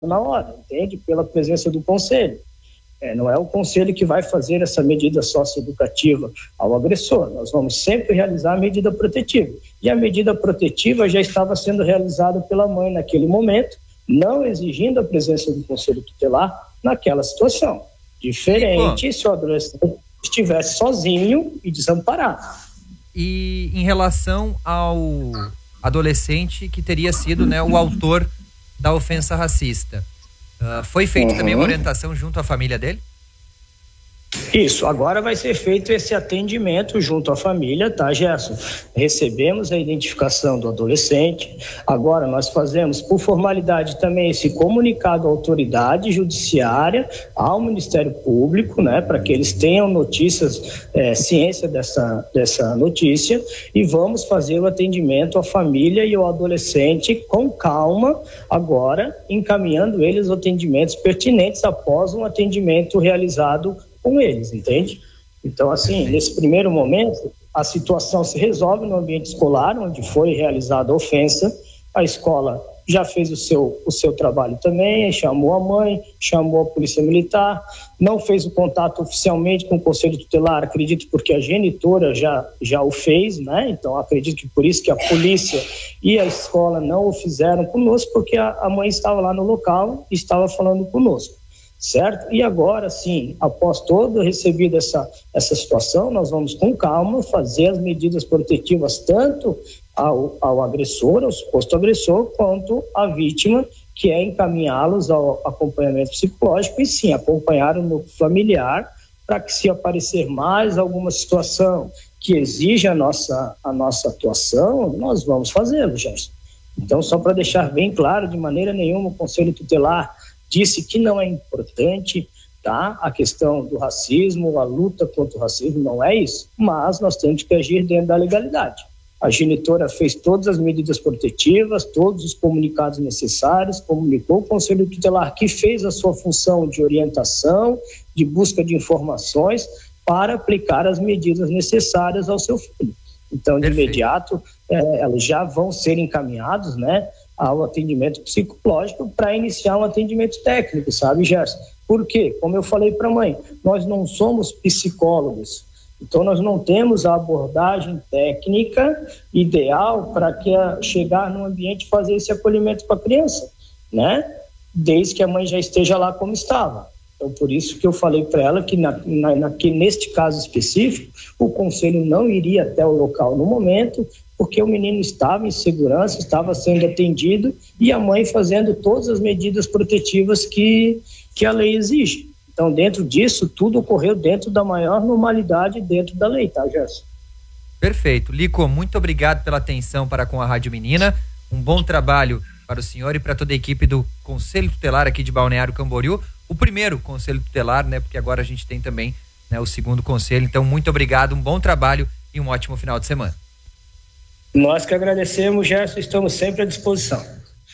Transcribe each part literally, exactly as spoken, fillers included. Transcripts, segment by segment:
na hora, entende? Pela presença do conselho. É, não é o conselho que vai fazer essa medida socioeducativa ao agressor. Nós vamos sempre realizar a medida protetiva. E a medida protetiva já estava sendo realizada pela mãe naquele momento, não exigindo a presença do conselho tutelar naquela situação. Diferente e, se o adolescente estivesse sozinho e desamparado. E em relação ao adolescente que teria sido, né, o autor da ofensa racista, uh, foi feita uhum. também uma orientação junto à família dele? Isso, agora vai ser feito esse atendimento junto à família, tá, Gerson? Recebemos a identificação do adolescente, agora nós fazemos por formalidade também esse comunicado à autoridade judiciária, ao Ministério Público, né, para que eles tenham notícias, é, ciência dessa, dessa notícia, e vamos fazer o atendimento à família e ao adolescente com calma, agora encaminhando eles os atendimentos pertinentes após um atendimento realizado com eles, entende? Então, assim, nesse primeiro momento, a situação se resolve no ambiente escolar, onde foi realizada a ofensa, a escola já fez o seu, o seu trabalho também, chamou a mãe, chamou a polícia militar, não fez o contato oficialmente com o conselho tutelar, acredito porque a genitora já, já o fez, né? Então, acredito que por isso que a polícia e a escola não o fizeram conosco, porque a, a mãe estava lá no local e estava falando conosco. Certo? E agora, sim, após toda recebida essa, essa situação, nós vamos com calma fazer as medidas protetivas tanto ao, ao agressor, ao suposto agressor, quanto à vítima, que é encaminhá-los ao acompanhamento psicológico e, sim, acompanhar o núcleo familiar para que, se aparecer mais alguma situação que exija a nossa, a nossa atuação, nós vamos fazê-lo, Gerson. Então, só para deixar bem claro, de maneira nenhuma o Conselho Tutelar disse que não é importante, tá? A questão do racismo, a luta contra o racismo, não é isso, mas nós temos que agir dentro da legalidade. A genitora fez todas as medidas protetivas, todos os comunicados necessários, comunicou o Conselho Tutelar, que fez a sua função de orientação, de busca de informações, para aplicar as medidas necessárias ao seu filho. Então, de Perfeito. imediato, é, elas já vão ser encaminhados, né, ao atendimento psicológico para iniciar um atendimento técnico, sabe, Gerson? Por quê? Como eu falei para a mãe, nós não somos psicólogos, então nós não temos a abordagem técnica ideal para que a, chegar no ambiente e fazer esse acolhimento para a criança, né? Desde que a mãe já esteja lá como estava. Então, por isso que eu falei para ela que, na, na, na, que neste caso específico, o conselho não iria até o local no momento, porque o menino estava em segurança, estava sendo atendido e a mãe fazendo todas as medidas protetivas que, que a lei exige. Então, dentro disso, tudo ocorreu dentro da maior normalidade dentro da lei, tá, Gerson? Perfeito. Lico, muito obrigado pela atenção para com a Rádio Menina. Um bom trabalho para o senhor e para toda a equipe do Conselho Tutelar aqui de Balneário Camboriú. O primeiro Conselho Tutelar, né? Porque agora a gente tem também, né, o segundo conselho. Então, muito obrigado, um bom trabalho e um ótimo final de semana. Nós que agradecemos, Gerson, estamos sempre à disposição.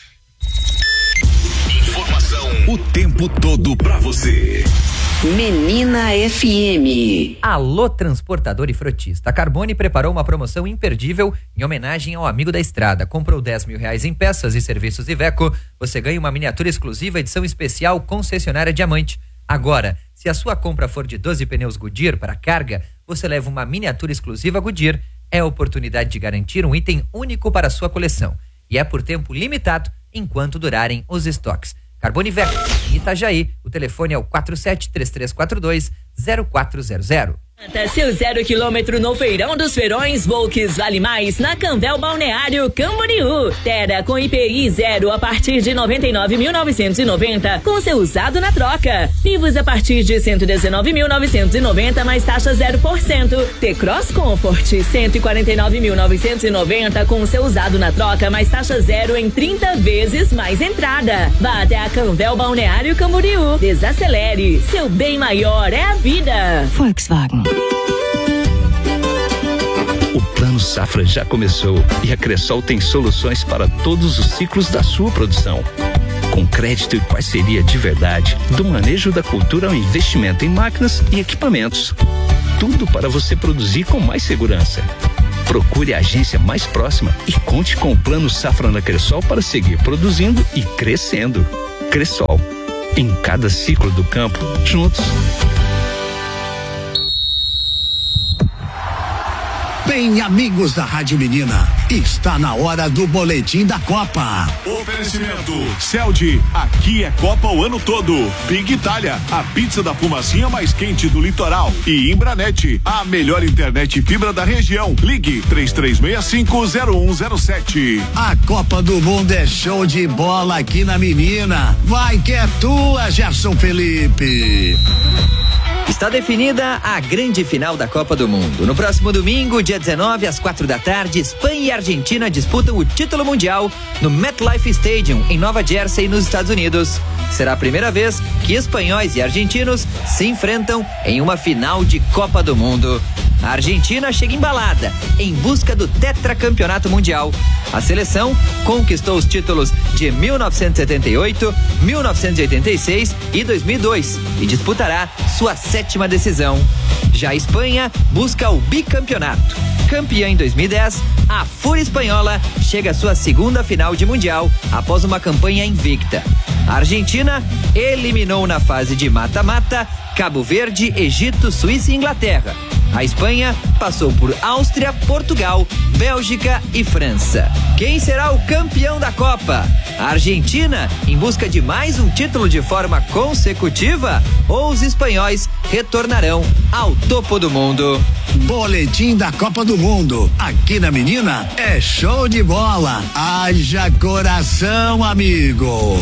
Informação o tempo todo pra você. Menina F M. Alô, transportador e frotista. A Carbone preparou uma promoção imperdível em homenagem ao amigo da estrada. Comprou dez mil reais em peças e serviços Iveco, você ganha uma miniatura exclusiva edição especial concessionária Diamante. Agora, se a sua compra for de doze pneus Goodyear para carga, você leva uma miniatura exclusiva Goodyear. É a oportunidade de garantir um item único para a sua coleção. E é por tempo limitado, enquanto durarem os estoques. Carbone Iveco, em Itajaí, o telefone é o quatro sete três três quatro dois zero quatro zero zero. Seu zero quilômetro no Feirão dos Feirões, Volks vale mais na Candel Balneário Camboriú. Tera com I P I zero a partir de noventa e nove mil novecentos e noventa, com seu usado na troca. Vivos a partir de cento e dezenove mil novecentos e noventa, mais taxa zero por cento. T-Cross Comfort, cento e quarenta e nove mil novecentos e noventa, com seu usado na troca, mais taxa zero em trinta vezes, mais entrada. Vá até a Candel Balneário Camboriú. Desacelere, seu bem maior é a vida. Volkswagen. O Plano Safra já começou e a Cressol tem soluções para todos os ciclos da sua produção. Com crédito e parceria de verdade, do manejo da cultura ao investimento em máquinas e equipamentos. Tudo para você produzir com mais segurança. Procure a agência mais próxima e conte com o Plano Safra na Cressol para seguir produzindo e crescendo. Cressol. Em cada ciclo do campo, juntos. Bem, amigos da Rádio Menina, está na hora do boletim da Copa. Oferecimento Celdi, aqui é Copa o ano todo. Big Itália, a pizza da fumacinha mais quente do litoral. E Imbranet, a melhor internet fibra da região. Ligue três três seis cinco zero um zero sete. A Copa do Mundo é show de bola aqui na Menina. Vai que é tua, Gerson Felipe. Está definida a grande final da Copa do Mundo. No próximo domingo, dia dezenove, às quatro da tarde, Espanha e Argentina disputam o título mundial no MetLife Stadium, em Nova Jersey, nos Estados Unidos. Será a primeira vez que espanhóis e argentinos se enfrentam em uma final de Copa do Mundo. A Argentina chega embalada, em busca do tetracampeonato mundial. A seleção conquistou os títulos de mil novecentos e setenta e oito, mil novecentos e oitenta e seis e dois mil e dois e disputará sua sétima decisão. Já a Espanha busca o bicampeonato. Campeã em dois mil e dez, a Fúria Espanhola chega à sua segunda final de mundial após uma campanha invicta. A Argentina eliminou na fase de mata-mata Cabo Verde, Egito, Suíça e Inglaterra. A Espanha passou por Áustria, Portugal, Bélgica e França. Quem será o campeão da Copa? A Argentina, em busca de mais um título de forma consecutiva? Ou os espanhóis retornarão ao topo do mundo? Boletim da Copa do Mundo. Aqui na Menina é show de bola. Haja coração, amigo.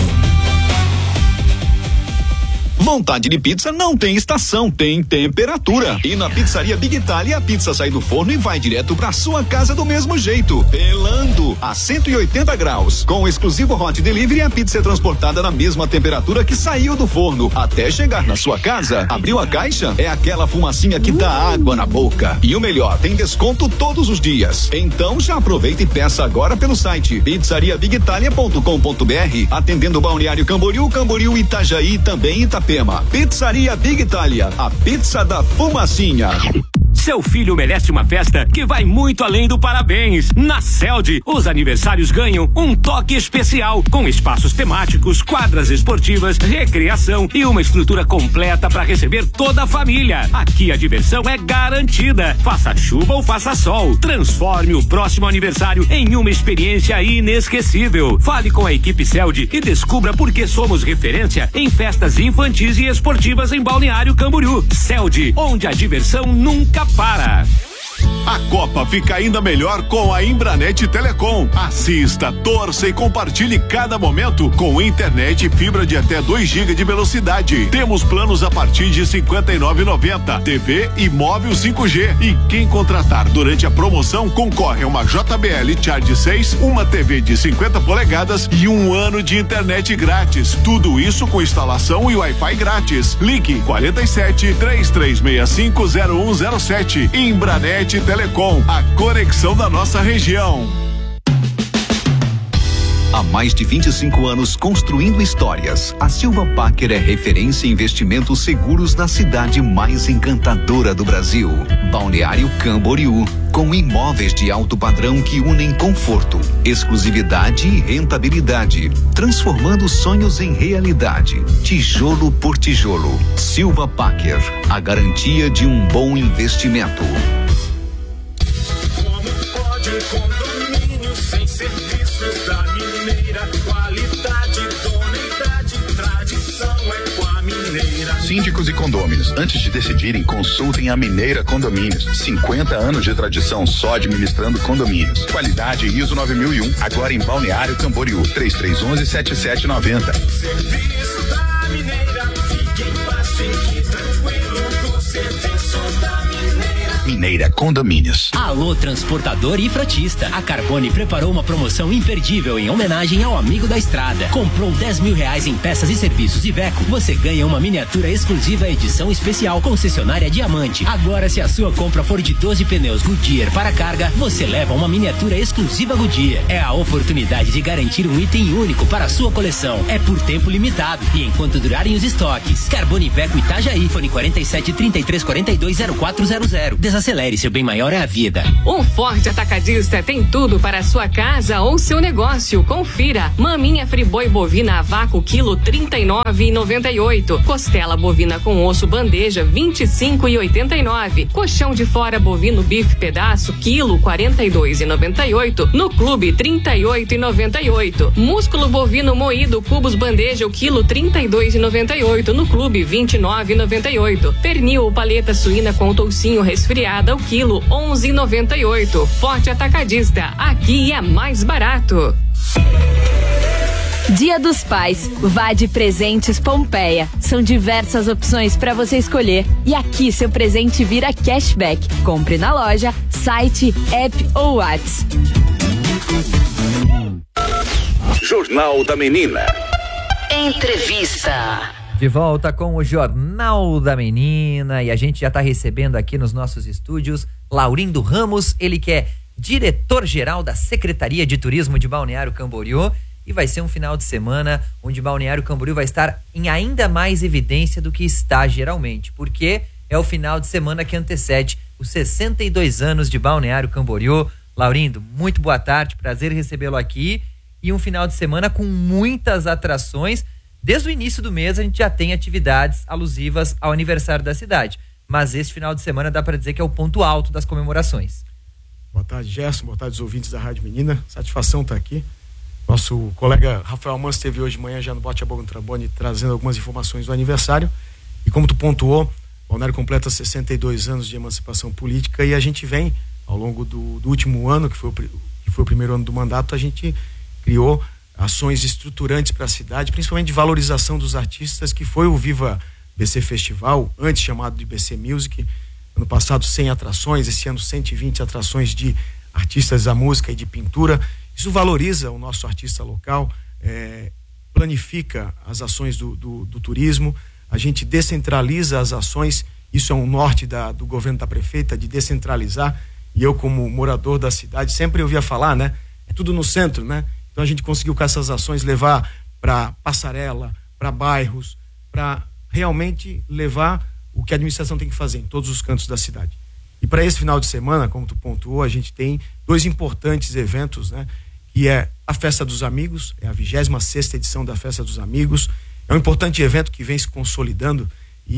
Vontade de pizza não tem estação, tem temperatura. E na Pizzaria Big Itália, a pizza sai do forno e vai direto pra sua casa do mesmo jeito, pelando a cento e oitenta graus. Com o exclusivo Hot Delivery, a pizza é transportada na mesma temperatura que saiu do forno, até chegar na sua casa. Abriu a caixa? É aquela fumacinha que dá água na boca. E o melhor, tem desconto todos os dias. Então já aproveita e peça agora pelo site pizzaria big italia ponto com ponto br, atendendo Balneário Camboriú, Camboriú, Itajaí e também Itapema. Pizzaria Big Itália, a pizza da fumacinha. Seu filho merece uma festa que vai muito além do parabéns. Na Celdi, os aniversários ganham um toque especial, com espaços temáticos, quadras esportivas, recreação e uma estrutura completa para receber toda a família. Aqui a diversão é garantida. Faça chuva ou faça sol, transforme o próximo aniversário em uma experiência inesquecível. Fale com a equipe Celdi e descubra por que somos referência em festas infantis e esportivas em Balneário Camboriú. Celdi, onde a diversão nunca para. A Copa fica ainda melhor com a Imbranet Telecom. Assista, torça e compartilhe cada momento com internet e fibra de até dois gigas de velocidade. Temos planos a partir de cinquenta e nove reais e noventa centavos, T V e móvel cinco G. E quem contratar durante a promoção concorre a uma J B L Charge seis, uma T V de cinquenta polegadas e um ano de internet grátis. Tudo isso com instalação e Wi-Fi grátis. Ligue quarenta e sete, três três seis cinco, zero um zero sete. Imbranet Telecom, a conexão da nossa região. Há mais de vinte e cinco anos construindo histórias, a Silva Packer é referência em investimentos seguros na cidade mais encantadora do Brasil, Balneário Camboriú, com imóveis de alto padrão que unem conforto, exclusividade e rentabilidade, transformando sonhos em realidade, tijolo por tijolo. Silva Packer, a garantia de um bom investimento. Condomínio sem serviços da Mineira, qualidade, idoneidade, tradição é com a Mineira. Síndicos e condôminos, antes de decidirem, consultem a Mineira Condomínios. cinquenta anos de tradição só administrando condomínios. Qualidade I S O nove mil e um, agora em Balneário Camboriú. três três um um, sete sete nove zero. Serviços da Mineira, fique em paz, fique tranquilo com serviços da Mineira. Mineira Condomínios. Alô, transportador e frotista. A Carbone preparou uma promoção imperdível em homenagem ao amigo da estrada. Comprou dez mil reais em peças e serviços Iveco. Você ganha uma miniatura exclusiva edição especial concessionária Diamante. Agora, se a sua compra for de doze pneus Goodyear para carga, você leva uma miniatura exclusiva Goodyear. É a oportunidade de garantir um item único para a sua coleção. É por tempo limitado e enquanto durarem os estoques. Carbone Iveco Itajaí. Fone quarenta e sete, trinta e três, quarenta e dois, zero quatro zero zero. Acelere, seu bem maior é a vida. O Forte Atacadista tem tudo para a sua casa ou seu negócio. Confira. Maminha friboi bovina a vácuo quilo trinta e nove reais e noventa e oito centavos. Costela bovina com osso bandeja vinte e cinco reais e oitenta e nove centavos. Colchão de fora bovino bife pedaço quilo quarenta e dois reais e noventa e oito centavos. No clube trinta e oito reais e noventa e oito centavos. Músculo bovino moído cubos bandeja o quilo trinta e dois reais e noventa e oito centavos. No clube vinte e nove reais e noventa e oito centavos. Pernil ou paleta suína com toucinho resfriada o quilo onze reais e noventa e oito centavos. Forte Atacadista, aqui é mais barato. Dia dos Pais, vá de Presentes Pompeia. São diversas opções para você escolher. E aqui seu presente vira cashback. Compre na loja, site, app ou WhatsApp. Jornal da Menina. Entrevista. De volta com o Jornal da Menina e a gente já está recebendo aqui nos nossos estúdios Laurindo Ramos, ele que é diretor-geral da Secretaria de Turismo de Balneário Camboriú, e vai ser um final de semana onde Balneário Camboriú vai estar em ainda mais evidência do que está geralmente, porque é o final de semana que antecede os sessenta e dois anos de Balneário Camboriú. Laurindo, muito boa tarde, prazer recebê-lo aqui, e um final de semana com muitas atrações. Desde o início do mês a gente já tem atividades alusivas ao aniversário da cidade, mas este final de semana dá para dizer que é o ponto alto das comemorações. Boa tarde, Gerson, boa tarde os ouvintes da Rádio Menina, satisfação estar aqui. Nosso colega Rafael Mans esteve hoje de manhã já no Bote a Boca no Trambone trazendo algumas informações do aniversário, e como tu pontuou, Balneário completa sessenta e dois anos de emancipação política, e a gente vem ao longo do, do último ano, que foi, o, que foi o primeiro ano do mandato, a gente criou ações estruturantes para a cidade, principalmente de valorização dos artistas, que foi o Viva B C Festival, antes chamado de B C Music. Ano passado cem atrações, esse ano cento e vinte atrações de artistas da música e de pintura. Isso valoriza o nosso artista local, é, planifica as ações do, do, do turismo, a gente descentraliza as ações, isso é um norte da, do governo da prefeita, de descentralizar, e eu como morador da cidade sempre ouvia falar, né? É tudo no centro, né? Então a gente conseguiu com essas ações levar para passarela, para bairros, para realmente levar o que a administração tem que fazer em todos os cantos da cidade. E para esse final de semana, como tu pontuou, a gente tem dois importantes eventos, né? Que é a Festa dos Amigos, é a vigésima sexta edição da Festa dos Amigos. É um importante evento que vem se consolidando,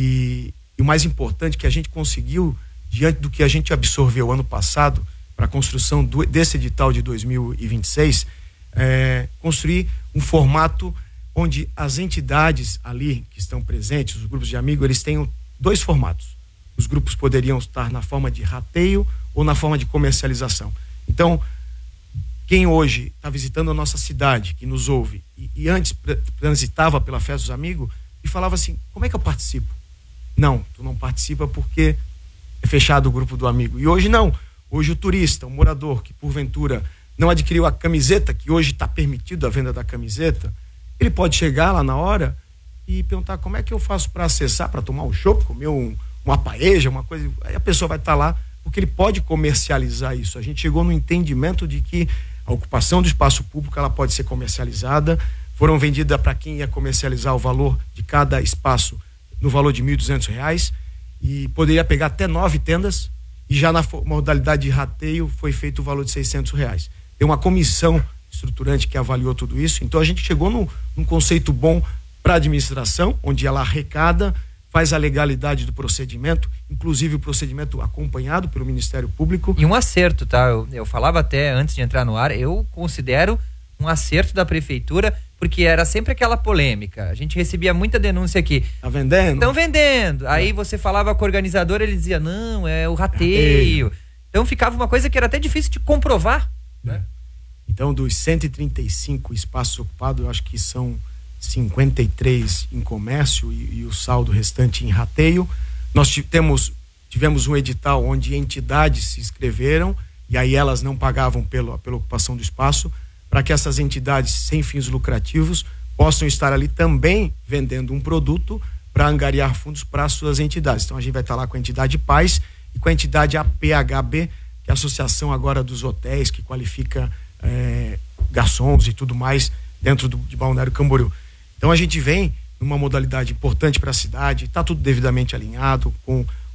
e, e o mais importante que a gente conseguiu, diante do que a gente absorveu ano passado para a construção do, desse edital de dois mil e vinte e seis, é, construir um formato onde as entidades ali que estão presentes, os grupos de amigos, eles têm dois formatos. Os grupos poderiam estar na forma de rateio ou na forma de comercialização. Então, quem hoje está visitando a nossa cidade, que nos ouve, e, e antes transitava pela Festa dos Amigos, e falava assim, como é que eu participo? Não, tu não participa porque é fechado o grupo do amigo. E hoje não. Hoje o turista, o morador que porventura não adquiriu a camiseta, que hoje está permitido a venda da camiseta, ele pode chegar lá na hora e perguntar como é que eu faço para acessar, para tomar um chopp, comer um, uma paeja, uma coisa. Aí a pessoa vai estar tá lá, porque ele pode comercializar isso. A gente chegou no entendimento de que a ocupação do espaço público ela pode ser comercializada. Foram vendidas para quem ia comercializar o valor de cada espaço no valor de mil e duzentos reais, e poderia pegar até nove tendas, e já na modalidade de rateio foi feito o valor de seiscentos reais. Tem uma comissão estruturante que avaliou tudo isso, então a gente chegou num, num conceito bom para a administração, onde ela arrecada, faz a legalidade do procedimento, inclusive o procedimento acompanhado pelo Ministério Público. E um acerto, tá? Eu, eu falava até antes de entrar no ar, eu considero um acerto da prefeitura, porque era sempre aquela polêmica. A gente recebia muita denúncia aqui. Tá vendendo? Estão vendendo. É. Aí você falava com o organizador, ele dizia, não, é o rateio. rateio. Então ficava uma coisa que era até difícil de comprovar. É. Né? Então, dos cento e trinta e cinco espaços ocupados, eu acho que são cinquenta e três em comércio e, e o saldo restante em rateio. Nós tivemos, tivemos um edital onde entidades se inscreveram e aí elas não pagavam pela, pela ocupação do espaço, para que essas entidades sem fins lucrativos possam estar ali também vendendo um produto para angariar fundos para as suas entidades. Então a gente vai estar lá com a entidade Paz e com a entidade A P H B, que é a associação agora dos hotéis, que qualifica é, garçons e tudo mais dentro do, de Balneário Camboriú. Então a gente vem numa modalidade importante para a cidade, está tudo devidamente alinhado com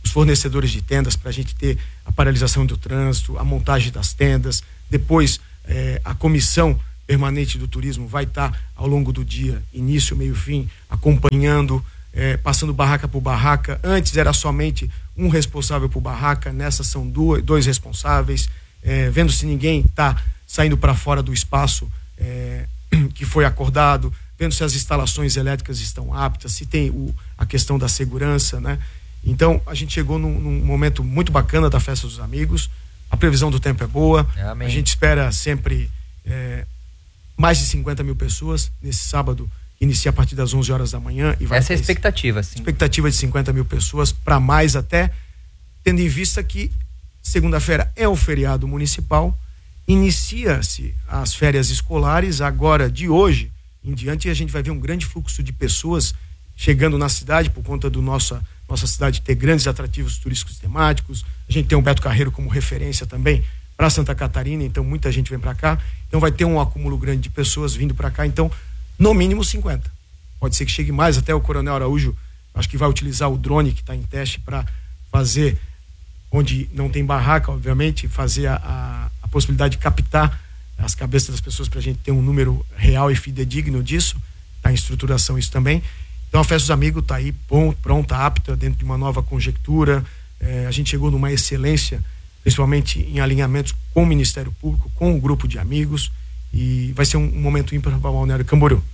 os fornecedores de tendas para a gente ter a paralisação do trânsito, a montagem das tendas. Depois, eh, a comissão permanente do turismo vai estar tá, ao longo do dia, início, meio, fim, acompanhando, eh, passando barraca por barraca. Antes era somente um responsável por barraca, nessa são duas, dois responsáveis, eh, vendo se ninguém está saindo para fora do espaço eh, que foi acordado, vendo se as instalações elétricas estão aptas, se tem o, a questão da segurança, né? Então, a gente chegou num, num momento muito bacana da Festa dos Amigos, a previsão do tempo é boa, Amém. A gente espera sempre é, mais de cinquenta mil pessoas nesse sábado, inicia a partir das onze horas da manhã. E vai Essa é a expectativa, sim. Expectativa de cinquenta mil pessoas, para mais até, tendo em vista que segunda-feira é o feriado municipal, inicia-se as férias escolares, agora de hoje em diante a gente vai ver um grande fluxo de pessoas chegando na cidade por conta do nossa nossa cidade ter grandes atrativos turísticos temáticos. A gente tem o Beto Carreiro como referência também para Santa Catarina, então muita gente vem para cá, então vai ter um acúmulo grande de pessoas vindo para cá, então no mínimo cinquenta, pode ser que chegue mais. Até o Coronel Araújo acho que vai utilizar o drone que está em teste para fazer, onde não tem barraca, obviamente, fazer a, a, a possibilidade de captar as cabeças das pessoas para a gente ter um número real e fidedigno disso. Está em estruturação isso também. Então a Festa dos Amigos está aí pronta, apta, dentro de uma nova conjectura. É, a gente chegou numa excelência, principalmente em alinhamentos com o Ministério Público, com o grupo de amigos, e vai ser um, um momento ímpar para o Balneário Camboriú.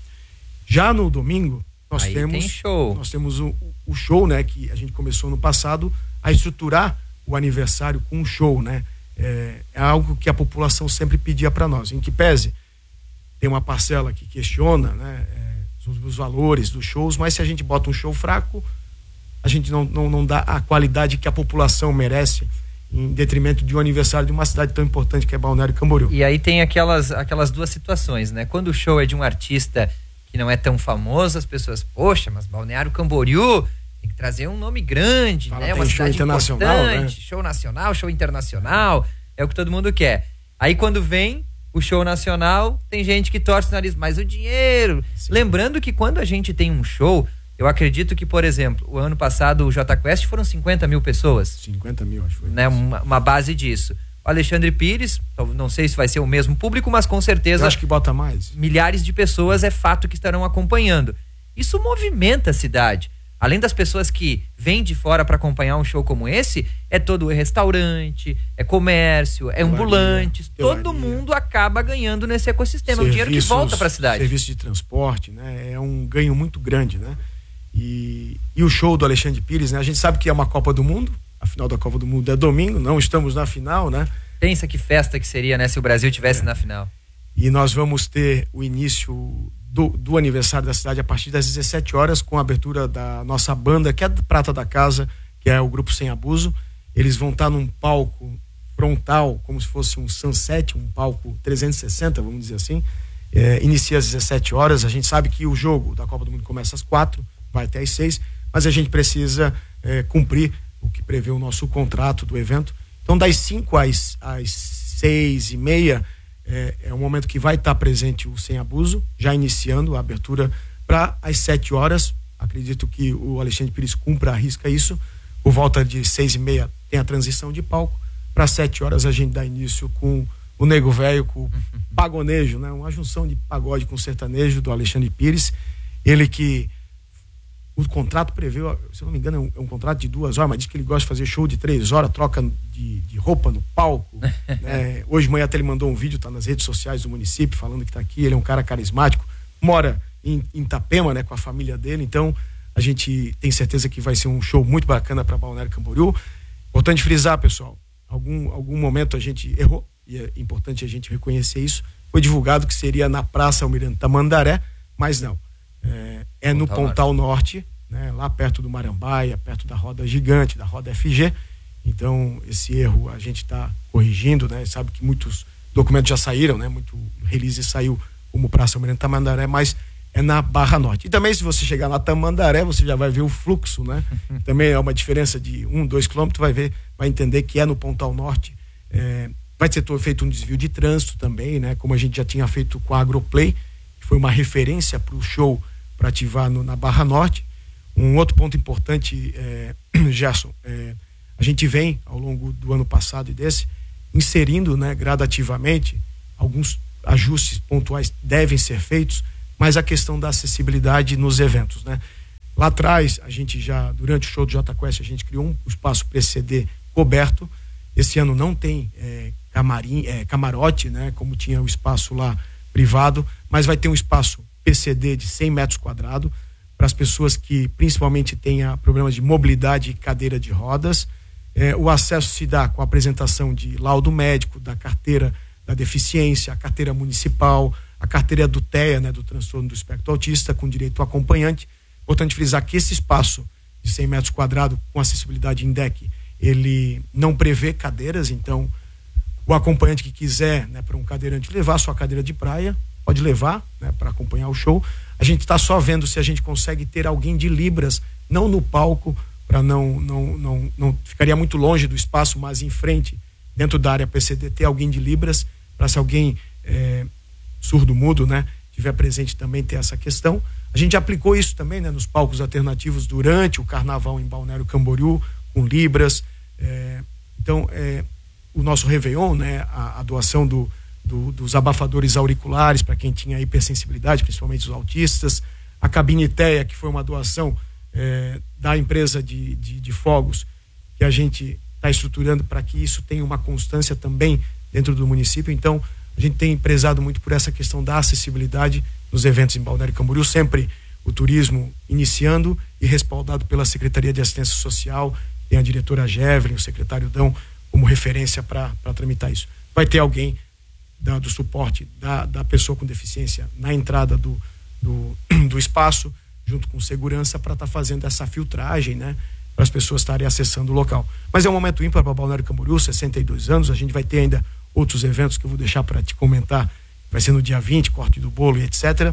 Já no domingo, nós aí temos tem show. Nós temos o, o show, né, que a gente começou no passado a estruturar o aniversário com um show, né? É, é algo que a população sempre pedia para nós, em que pese tem uma parcela que questiona, né, é, os, os valores dos shows, mas se a gente bota um show fraco, a gente não, não, não dá a qualidade que a população merece, em detrimento de um aniversário de uma cidade tão importante que é Balneário Camboriú. E aí tem aquelas, aquelas duas situações, né? Quando o show é de um artista que não é tão famoso, as pessoas, poxa, mas Balneário Camboriú tem que trazer um nome grande, Fala, né? Uma show cidade internacional, né? Show nacional, show internacional, é o que todo mundo quer. Aí quando vem o show nacional, tem gente que torce o nariz, mas o dinheiro... Sim. Lembrando que quando a gente tem um show, eu acredito que, por exemplo, o ano passado o Jota Quest foram cinquenta mil pessoas. cinquenta mil, acho que foi. Né? Uma, uma base disso. O Alexandre Pires, não sei se vai ser o mesmo público, mas com certeza... Eu acho que bota mais. Milhares de pessoas é fato que estarão acompanhando. Isso movimenta a cidade. Além das pessoas que vêm de fora para acompanhar um show como esse, é todo restaurante, é comércio, é ambulantes, todo mundo acaba ganhando nesse ecossistema, é um dinheiro que volta para a cidade. Serviço de transporte, né? É um ganho muito grande, né? E, e o show do Alexandre Pires, né? A gente sabe que é uma Copa do Mundo, a final da Copa do Mundo é domingo, não estamos na final, né? Pensa que festa que seria, né, se o Brasil tivesse é. na final. E nós vamos ter o início do, do aniversário da cidade a partir das dezessete horas, com a abertura da nossa banda, que é da Prata da Casa, que é o Grupo Sem Abuso. Eles vão estar num palco frontal, como se fosse um sunset, um palco trezentos e sessenta, vamos dizer assim. É, inicia às dezessete horas. A gente sabe que o jogo da Copa do Mundo começa às quatro, vai até às seis, mas a gente precisa é, cumprir o que prevê o nosso contrato do evento. Então, das cinco às, às seis e meia, é, é um momento que vai estar presente o Sem Abuso, já iniciando a abertura para às sete horas. Acredito que o Alexandre Pires cumpra, arrisca isso. Por volta de seis e meia tem a transição de palco. Para sete horas a gente dá início com o Nego Velho, com o pagonejo, né? Uma junção de pagode com sertanejo do Alexandre Pires. Ele que o contrato prevê, se eu não me engano, é um, é um contrato de duas horas, mas diz que ele gosta de fazer show de três horas, troca de, de roupa no palco. Né? Hoje de manhã até ele mandou um vídeo, tá nas redes sociais do município, falando que tá aqui. Ele é um cara carismático, mora em, em Itapema, né, com a família dele. Então a gente tem certeza que vai ser um show muito bacana para Balneário Camboriú. Importante frisar, pessoal, algum, algum momento a gente errou, e é importante a gente reconhecer isso. Foi divulgado que seria na Praça Almirante Tamandaré, mas não. É, é no Pontal Norte, né, lá perto do Marambaia, perto da roda gigante, da roda F G. Então, esse erro a gente está corrigindo, né? Sabe que muitos documentos já saíram, né? Muito release saiu como Praça Almirante Tamandaré, mas é na Barra Norte. E também, se você chegar na Tamandaré, você já vai ver o fluxo, né? Também é uma diferença de um, dois quilômetros, vai ver, vai entender que é no Pontal Norte. É, vai ser feito um desvio de trânsito também, né? Como a gente já tinha feito com a Agroplay, que foi uma referência para o show para ativar no, na Barra Norte. Um outro ponto importante é, Gerson, é, a gente vem ao longo do ano passado e desse inserindo, né, gradativamente, alguns ajustes pontuais devem ser feitos, mas a questão da acessibilidade nos eventos, né? Lá atrás, a gente já, durante o show do Jota Quest, a gente criou um espaço P C D coberto. Esse ano não tem é, camarim, é, camarote, né, como tinha o espaço lá privado, mas vai ter um espaço P C D de cem metros quadrados para as pessoas que principalmente tenham problemas de mobilidade e cadeira de rodas. É, o acesso se dá com a apresentação de laudo médico, da carteira da deficiência, a carteira municipal, a carteira do T E A, né, do transtorno do espectro autista, com direito ao acompanhante. Importante frisar que esse espaço de cem metros quadrados com acessibilidade em deck, ele não prevê cadeiras, então o acompanhante que quiser, né, para um cadeirante levar a sua cadeira de praia, pode levar, né, para acompanhar o show. A gente está só vendo se a gente consegue ter alguém de Libras, não no palco, para não, não, não, não ficaria muito longe do espaço, mas em frente, dentro da área P C D, ter alguém de Libras, para se alguém é, surdo-mudo, né, estiver presente também ter essa questão. A gente aplicou isso também, né, nos palcos alternativos durante o carnaval em Balneário Camboriú, com Libras. É, então, é, o nosso Réveillon, né, a, a doação do, do, dos abafadores auriculares para quem tinha hipersensibilidade, principalmente os autistas. A cabine T E A, que foi uma doação é, da empresa de, de, de fogos, que a gente está estruturando para que isso tenha uma constância também dentro do município. Então, a gente tem prezado muito por essa questão da acessibilidade nos eventos em Balneário Camboriú, sempre o turismo iniciando e respaldado pela Secretaria de Assistência Social, tem a diretora Gevelin, o secretário Dão, como referência para tramitar isso. Vai ter alguém da, do suporte da, da pessoa com deficiência na entrada do, do, do espaço, junto com segurança, para estar tá fazendo essa filtragem, né, para as pessoas estarem acessando o local. Mas é um momento ímpar para Balneário Camboriú, sessenta e dois anos, a gente vai ter ainda outros eventos que eu vou deixar para te comentar, vai ser no dia vinte, corte do bolo e etcétera.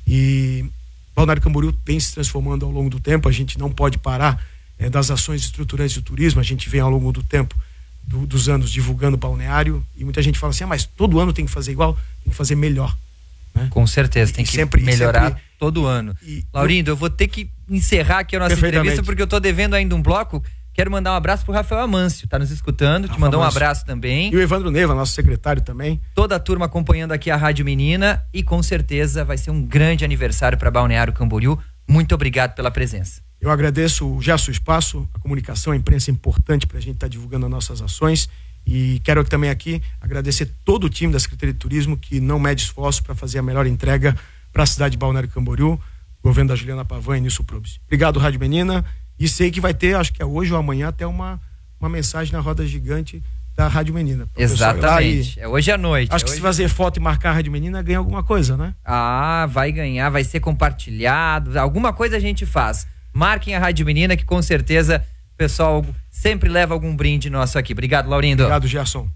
E Balneário Camboriú vem se transformando ao longo do tempo, a gente não pode parar é, das ações estruturantes do turismo, a gente vem ao longo do tempo, do, dos anos, divulgando o balneário, e muita gente fala assim, ah, mas todo ano tem que fazer igual, tem que fazer melhor. Né? Com certeza, tem e que sempre, melhorar sempre... todo ano. E, Laurindo, eu... eu vou ter que encerrar aqui a nossa entrevista, porque eu tô devendo ainda um bloco. Quero mandar um abraço pro Rafael Amâncio, tá nos escutando, Rafa te mandou um abraço também. E o Evandro Neiva, nosso secretário também. Toda a turma acompanhando aqui a Rádio Menina, e com certeza vai ser um grande aniversário para Balneário Camboriú. Muito obrigado pela presença. Eu agradeço o Gesso Espaço, a comunicação, a imprensa é importante para a gente estar tá divulgando as nossas ações, e quero também aqui agradecer todo o time da Secretaria de Turismo que não mede esforço para fazer a melhor entrega para a cidade de Balneário Camboriú, governo da Juliana Pavan e Nilson Probes. Obrigado, Rádio Menina. E sei que vai ter, acho que é hoje ou amanhã, até uma, uma mensagem na roda gigante da Rádio Menina. Exatamente. É hoje à noite. Acho é que hoje... se fazer foto e marcar a Rádio Menina, ganha alguma coisa, né? Ah, vai ganhar, vai ser compartilhado. Alguma coisa a gente faz. Marquem a Rádio Menina, que com certeza o pessoal sempre leva algum brinde nosso aqui. Obrigado, Laurindo. Obrigado, Gerson.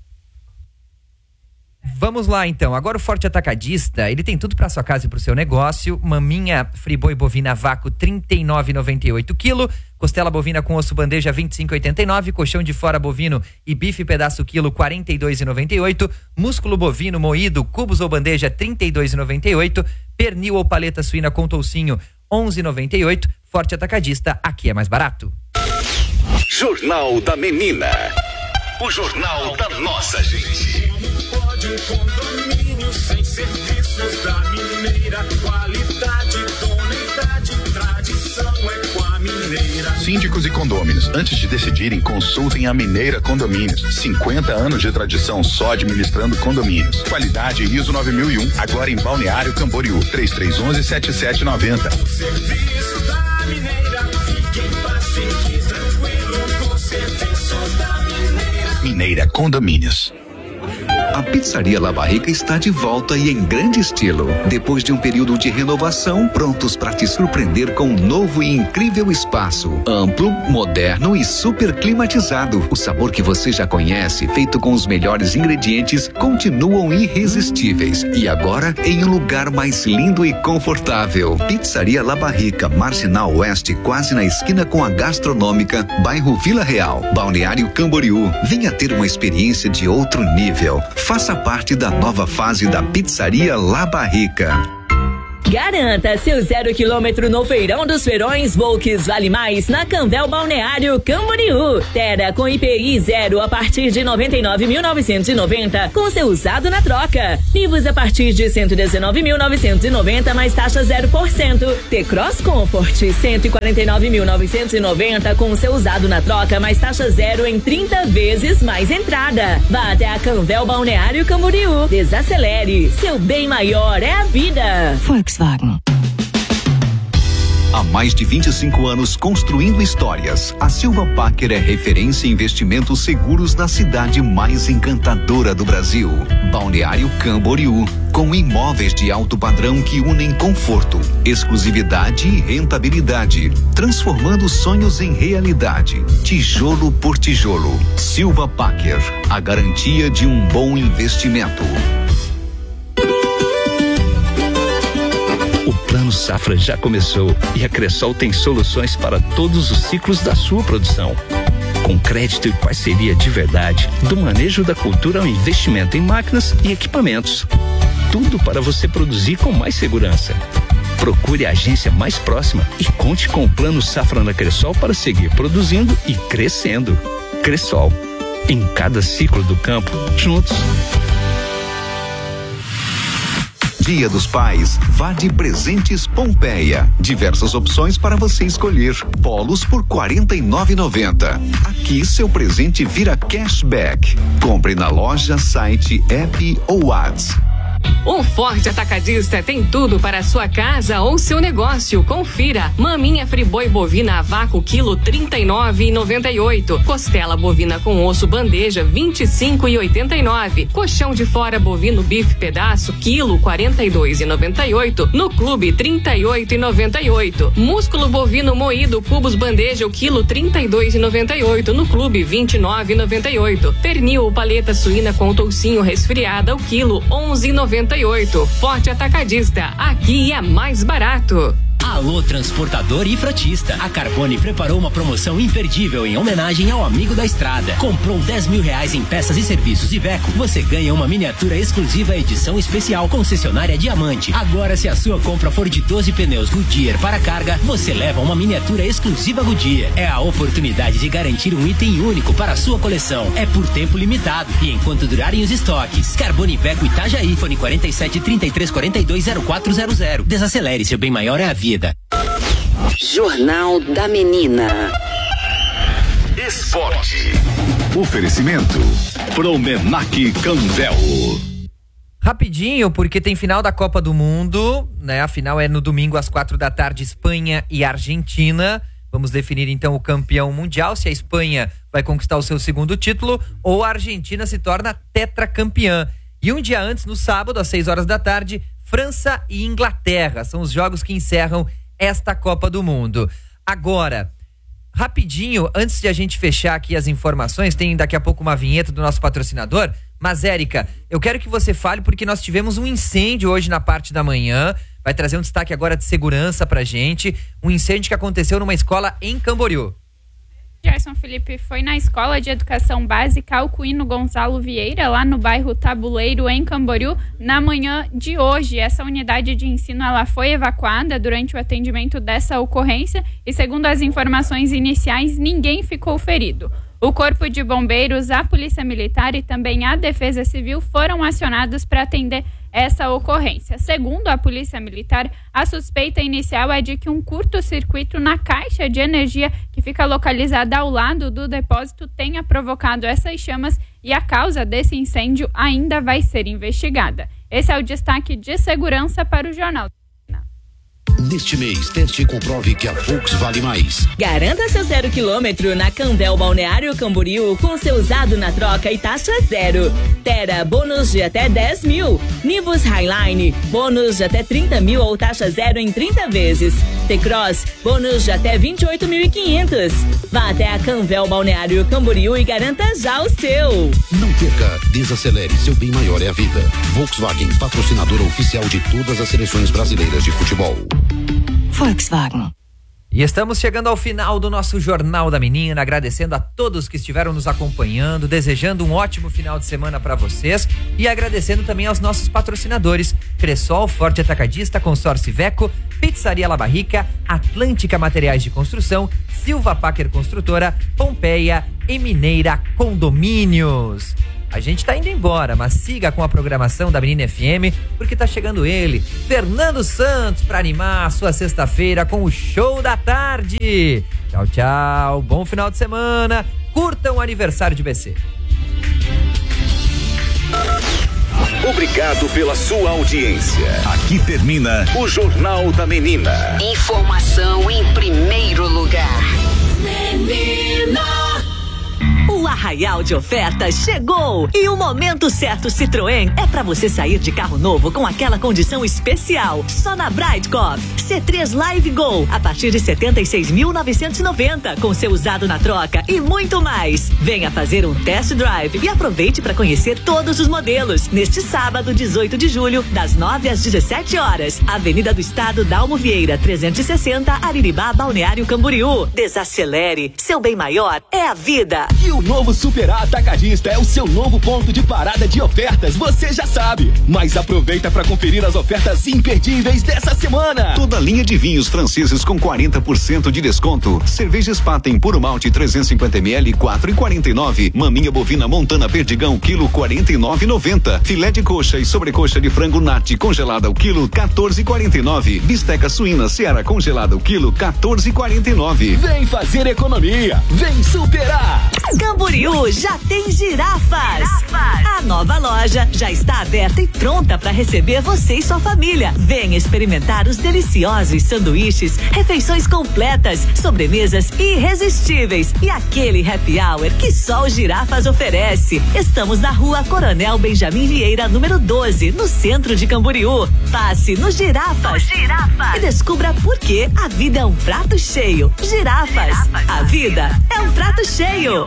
Vamos lá então, agora o Forte Atacadista, ele tem tudo para sua casa e para o seu negócio. Maminha friboi bovina vácuo trinta e nove reais e noventa e oito quilo, costela bovina com osso bandeja vinte e cinco reais e oitenta e nove, colchão de fora bovino e bife pedaço quilo quarenta e dois reais e noventa e oito, músculo bovino moído cubos ou bandeja trinta e dois reais e noventa e oito, pernil ou paleta suína com toucinho onze reais e noventa e oito. Forte Atacadista, aqui é mais barato. Jornal da Menina, o jornal da nossa gente. De um condomínio sem serviços da Mineira, qualidade, idoneidade, tradição é com a Mineira. Síndicos e condôminos, antes de decidirem, consultem a Mineira Condomínios. cinquenta anos de tradição só administrando condomínios. Qualidade I S O nove mil e um, agora em Balneário Camboriú, três três um um, sete sete nove zero. O serviço da Mineira, fique em paz, fique tranquilo com serviços da Mineira. Mineira Condomínios. A Pizzaria La Barrica está de volta e em grande estilo. Depois de um período de renovação, prontos para te surpreender com um novo e incrível espaço. Amplo, moderno e super climatizado. O sabor que você já conhece, feito com os melhores ingredientes, continuam irresistíveis. E agora, em um lugar mais lindo e confortável. Pizzaria La Barrica, Marginal Oeste, quase na esquina com a Gastronômica, bairro Vila Real, Balneário Camboriú. Venha ter uma experiência de outro nível. Faça parte da nova fase da Pizzaria La Barrica. Garanta seu zero quilômetro no Feirão dos Feirões Volks Vale Mais na Canvel Balneário Camboriú. Tera com I P I zero a partir de noventa e nove mil novecentos e noventa com seu usado na troca. Nivus a partir de cento e dezenove mil novecentos e noventa mais taxa zero por cento. T-Cross Comfort cento e quarenta e nove mil novecentos e noventa com seu usado na troca mais taxa zero em trinta vezes mais entrada. Vá até a Canvel Balneário Camboriú. Desacelere. Seu bem maior é a vida. Volkswagen. Há mais de vinte e cinco anos construindo histórias, a Silva Packer é referência em investimentos seguros na cidade mais encantadora do Brasil, Balneário Camboriú, com imóveis de alto padrão que unem conforto, exclusividade e rentabilidade, transformando sonhos em realidade, tijolo por tijolo. Silva Packer, a garantia de um bom investimento. O Plano Safra já começou e a Cressol tem soluções para todos os ciclos da sua produção. Com crédito e parceria de verdade, do manejo da cultura ao investimento em máquinas e equipamentos. Tudo para você produzir com mais segurança. Procure a agência mais próxima e conte com o Plano Safra na Cressol para seguir produzindo e crescendo. Cressol, em cada ciclo do campo, juntos. Dia dos Pais, vá de Presentes Pompeia. Diversas opções para você escolher. Polos por quarenta e nove reais e noventa centavos. Aqui seu presente vira cashback. Compre na loja, site, app ou WhatsApp. O Forte Atacadista tem tudo para a sua casa ou seu negócio. Confira: maminha friboi bovina a vácuo quilo trinta e nove reais e noventa e oito, costela bovina com osso bandeja vinte e cinco reais e oitenta e nove, colchão de fora bovino bife pedaço quilo quarenta e dois reais e noventa e oito, no clube trinta e oito reais e noventa e oito, músculo bovino moído cubos bandeja o quilo trinta e dois reais e noventa e oito, no clube vinte e nove reais e noventa e oito, pernil ou paleta suína com toucinho resfriada o quilo onze reais e noventa e oito. Forte Atacadista, aqui é mais barato. Alô, transportador e frotista. A Carbone preparou uma promoção imperdível em homenagem ao amigo da estrada. Comprou dez mil reais em peças e serviços Iveco, você ganha uma miniatura exclusiva edição especial concessionária Diamante. Agora, se a sua compra for de doze pneus Goodyear para carga, você leva uma miniatura exclusiva Goodyear. É a oportunidade de garantir um item único para a sua coleção. É por tempo limitado e enquanto durarem os estoques. Carbone Iveco Itajaí, fone quarenta e sete, trinta e três, quarenta e dois, zero quatro zero zero. Desacelere, seu bem maior é a vida. Jornal da Menina. Esporte. Oferecimento Promenac Canvel. Rapidinho, porque tem final da Copa do Mundo, né? A final é no domingo às quatro da tarde, Espanha e Argentina. Vamos definir então o campeão mundial, se a Espanha vai conquistar o seu segundo título ou a Argentina se torna tetracampeã. E um dia antes, no sábado, às seis horas da tarde, França e Inglaterra. São os jogos que encerram esta Copa do Mundo. Agora, rapidinho, antes de a gente fechar aqui as informações, tem daqui a pouco uma vinheta do nosso patrocinador. Mas, Érica, eu quero que você fale porque nós tivemos um incêndio hoje na parte da manhã. Vai trazer um destaque agora de segurança pra gente. Um incêndio que aconteceu numa escola em Camboriú. Gerson Felipe, foi na Escola de Educação Básica Alcuino Gonçalo Vieira, lá no bairro Tabuleiro, em Camboriú, na manhã de hoje. Essa unidade de ensino ela foi evacuada durante o atendimento dessa ocorrência e, segundo as informações iniciais, ninguém ficou ferido. O Corpo de Bombeiros, a Polícia Militar e também a Defesa Civil foram acionados para atender essa ocorrência. Segundo a Polícia Militar, a suspeita inicial é de que um curto-circuito na caixa de energia que fica localizada ao lado do depósito tenha provocado essas chamas e a causa desse incêndio ainda vai ser investigada. Esse é o destaque de segurança para o Jornal. Neste mês, teste e comprove que a Volks vale mais. Garanta seu zero quilômetro na Canvel Balneário Camboriú com seu usado na troca e taxa zero. Tera, bônus de até dez mil. Nivus Highline, bônus de até trinta mil ou taxa zero em trinta vezes. T-Cross, bônus de até vinte e oito mil e quinhentos. Vá até a Canvel Balneário Camboriú e garanta já o seu. Não perca, desacelere, seu bem maior é a vida. Volkswagen, patrocinadora oficial de todas as seleções brasileiras de futebol. Volkswagen. E estamos chegando ao final do nosso Jornal da Menina, agradecendo a todos que estiveram nos acompanhando, desejando um ótimo final de semana para vocês e agradecendo também aos nossos patrocinadores: Cressol, Forte Atacadista, Consórcio Iveco, Pizzaria La Barrica, Atlântica Materiais de Construção, Silva Packer Construtora, Pompeia e Mineira Condomínios. A gente tá indo embora, mas siga com a programação da Menina F M, porque tá chegando ele, Fernando Santos, para animar a sua sexta-feira com o Show da Tarde. Tchau, tchau, bom final de semana, curtam o aniversário de B C. Obrigado pela sua audiência. Aqui termina o Jornal da Menina. Informação em primeiro lugar. Menina. O Arraial de Ofertas chegou e o momento certo Citroën é para você sair de carro novo com aquela condição especial. Só na Brightcov. C três Live Go a partir de setenta e seis mil novecentos e noventa com seu usado na troca e muito mais. Venha fazer um test drive e aproveite para conhecer todos os modelos neste sábado, dezoito de julho, das nove às dezessete horas. Avenida do Estado, Dalmo Vieira, trezentos e sessenta, Ariribá, Balneário Camboriú. Desacelere, seu bem maior é a vida. E o novo Super Atacadista é o seu novo ponto de parada de ofertas, você já sabe. Mas aproveita para conferir as ofertas imperdíveis dessa semana. Toda linha de vinhos franceses com quarenta por cento de desconto. Cerveja Spaten Puro Malte trezentos e cinquenta mililitros, quatro reais e quarenta e nove centavos. Maminha bovina Montana Perdigão, quilo quarenta e nove reais e noventa centavos. Filé de coxa e sobrecoxa de frango Nati congelada o quilo, quatorze reais e quarenta e nove centavos. Bisteca suína Seara congelada o quilo, quatorze reais e quarenta e nove centavos. Vem fazer economia, vem superar. Camboriú já tem girafas. girafas. A nova loja já está aberta e pronta para receber você e sua família. Venha experimentar os deliciosos sanduíches, refeições completas, sobremesas irresistíveis e aquele happy hour que só o Girafas oferece. Estamos na Rua Coronel Benjamin Vieira, número doze, no centro de Camboriú. Passe no Girafas, Girafas. E descubra por que a vida é um prato cheio. Girafas, Girafas. A vida é um prato cheio.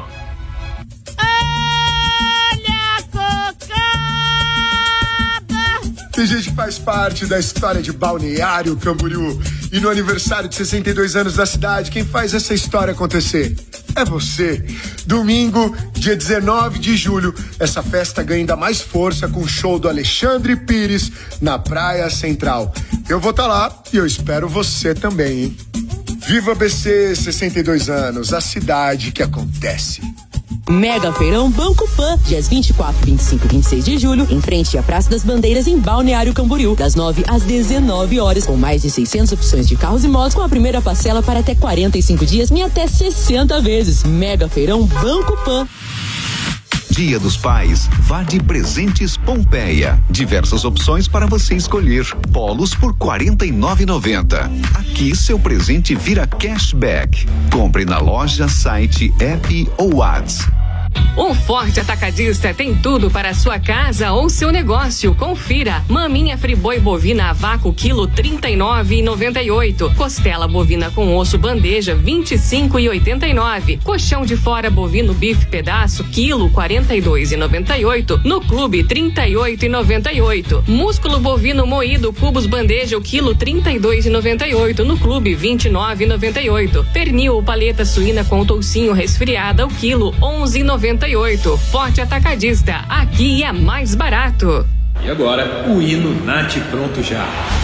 Tem gente que faz parte da história de Balneário Camboriú. E no aniversário de sessenta e dois anos da cidade, quem faz essa história acontecer é você. Domingo, dia dezenove de julho, essa festa ganha ainda mais força com o show do Alexandre Pires na Praia Central. Eu vou estar lá e eu espero você também, hein? Viva B C, sessenta e dois anos, a cidade que acontece. Mega Feirão Banco Pan, dias vinte e quatro, vinte e cinco e vinte e seis de julho, em frente à Praça das Bandeiras, em Balneário Camboriú, das nove às dezenove horas, com mais de seiscentas opções de carros e motos, com a primeira parcela para até quarenta e cinco dias em até sessenta vezes. Mega Feirão Banco Pan. Dia dos Pais, vá de Presentes Pompeia. Diversas opções para você escolher. Polos por quarenta e nove reais e noventa centavos. Aqui seu presente vira cashback. Compre na loja, site, app ou WhatsApp. Um Forte Atacadista tem tudo para a sua casa ou seu negócio. Confira. Maminha friboi bovina a vácuo, quilo trinta e nove reais e noventa e oito. Costela bovina com osso bandeja, vinte e cinco reais e oitenta e nove. Colchão de fora bovino bife pedaço, quilo quarenta e dois reais e noventa e oito. No clube, trinta e oito reais e noventa e oito. Músculo bovino moído cubos bandeja, o quilo trinta e dois reais e noventa e oito. No clube, vinte e nove reais e noventa e oito. Pernil ou paleta suína com toucinho resfriada, o quilo onze reais e noventa e oito. Forte Atacadista, aqui é mais barato. E agora, o hino Nath Pronto Já.